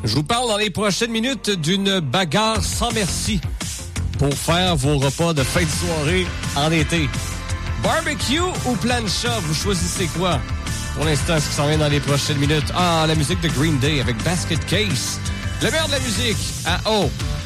Je vous parle dans les prochaines minutes d'une bagarre sans merci pour faire vos repas de fin de soirée en été. Barbecue ou plancha, vous choisissez quoi? Pour l'instant, ce qui s'en vient dans les prochaines minutes. Ah, la musique de Green Day avec Basket Case. Le meilleur de la musique à